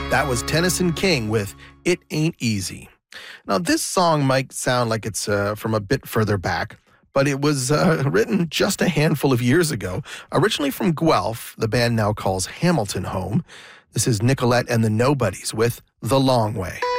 That was Tennyson King with It Ain't Easy. Now, this song might sound like it's from a bit further back, but it was written just a handful of years ago, originally from Guelph, the band now calls Hamilton home. This is Nicolette and the Nobodies with The Long Way.